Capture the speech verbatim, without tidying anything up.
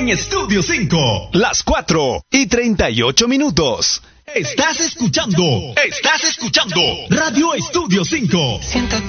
Estudio cinco, las cuatro y treinta y ocho minutos. Estás escuchando, estás escuchando Radio Estudio cinco. Siento